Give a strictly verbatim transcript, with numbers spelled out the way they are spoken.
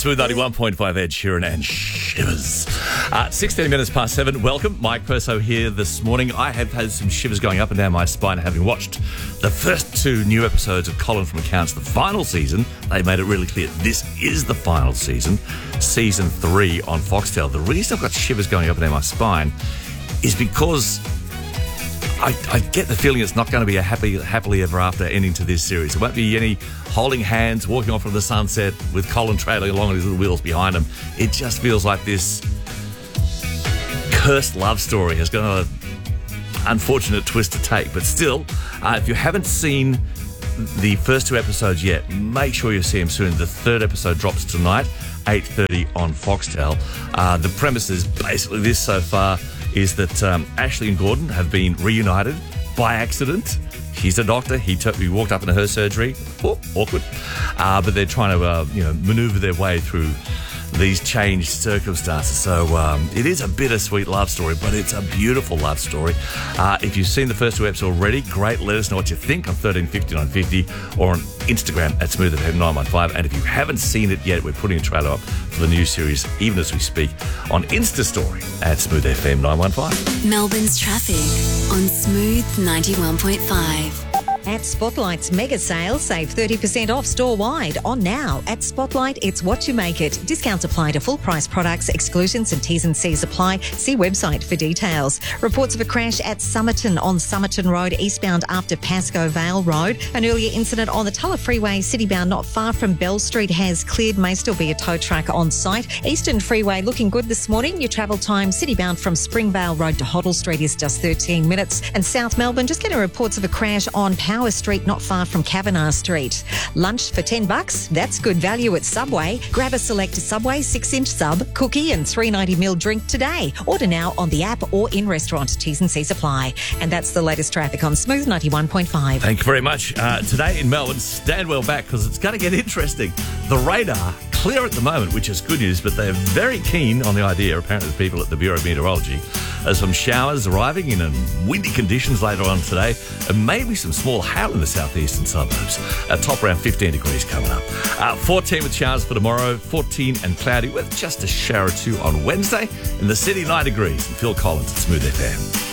Smooth ninety-one point five, Ed Sheeran and Shivers. Uh, sixteen minutes past seven. Welcome. Mike Perso here this morning. I have had some shivers going up and down my spine having watched the first two new episodes of Colin from Accounts, the final season. They made it really clear this is the final season, season three on Foxtel. The reason I've got shivers going up and down my spine is because I, I get the feeling it's not going to be a happy, happily ever after ending to this series. There won't be any holding hands, walking off from the sunset with Colin trailing along on his little wheels behind him. It just feels like this cursed love story has got an unfortunate twist to take. But still, uh, if you haven't seen the first two episodes yet, make sure you see them soon. The third episode drops tonight, eight thirty on Foxtel. Uh, the premise is basically this so far, is that um, Ashley and Gordon have been reunited by accident. She's a doctor. He, t- he walked up into her surgery. Oh, awkward. Uh, but they're trying to, uh, you know, manoeuvre their way through these changed circumstances. So um, it is a bittersweet love story, but it's a beautiful love story. Uh, if you've seen the first two episodes already, great. Let us know what you think on thirteen fifty, nine fifty or on Instagram at Smooth F M nine one five. And if you haven't seen it yet, we're putting a trailer up for the new series, even as we speak, on Insta Story at Smooth F M nine one five. Melbourne's traffic on Smooth ninety-one point five. At Spotlight's mega sale, save thirty percent off store-wide. On now. At Spotlight, it's what you make it. Discounts apply to full-price products. Exclusions and T's and C's apply. See website for details. Reports of a crash at Somerton on Somerton Road, eastbound after Pascoe Vale Road. An earlier incident on the Tulla Freeway, citybound not far from Bell Street, has cleared. May still be a tow truck on site. Eastern Freeway looking good this morning. Your travel time, citybound from Springvale Road to Hoddle Street, is just thirteen minutes. And South Melbourne, just getting reports of a crash on Power Street, not far from Kavanagh Street. Lunch for ten bucks, that's good value at Subway. Grab a select Subway six-inch sub, cookie and three ninety ml drink today. Order now on the app or in restaurant. T's and C's apply. And that's the latest traffic on Smooth ninety-one point five. Thank you very much. Uh, today in Melbourne, stand well back because it's going to get interesting. The radar clear at the moment, which is good news, but they're very keen on the idea, apparently the people at the Bureau of Meteorology, of some showers arriving in windy conditions later on today, and maybe some small hail in the southeastern suburbs. A top around fifteen degrees coming up. Uh, fourteen with showers for tomorrow, fourteen and cloudy with just a shower or two on Wednesday. In the city, nine degrees. And Phil Collins at Smooth F M.